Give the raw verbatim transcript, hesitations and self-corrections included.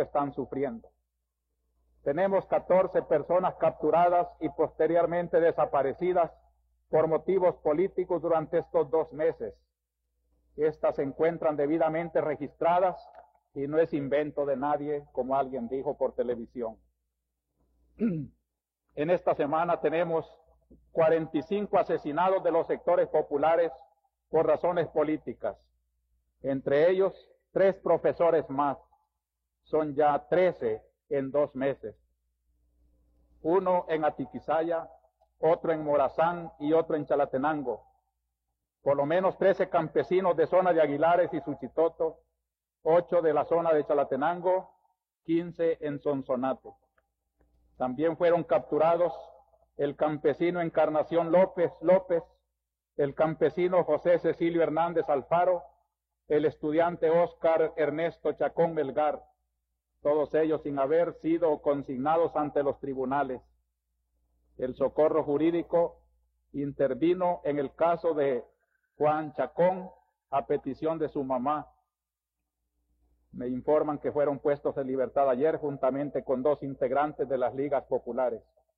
lo están sufriendo. Tenemos catorce personas capturadas y posteriormente desaparecidas por motivos políticos durante estos dos meses. Estas se encuentran debidamente registradas y no es invento de nadie, como alguien dijo por televisión. En esta semana tenemos cuarenta y cinco asesinados de los sectores populares por razones políticas. Entre ellos, tres profesores más. Son ya trece en dos meses. Uno en Atiquizaya, otro en Morazán y otro en Chalatenango. Por lo menos trece campesinos de zona de Aguilares y Suchitoto, ocho de la zona de Chalatenango, quince en Sonsonate. También fueron capturados el campesino Encarnación López López, el campesino José Cecilio Hernández Alfaro, el estudiante Óscar Ernesto Chacón Melgar, todos ellos sin haber sido consignados ante los tribunales. El socorro jurídico intervino en el caso de Juan Chacón a petición de su mamá. Me informan que fueron puestos en libertad ayer juntamente con dos integrantes de las ligas populares.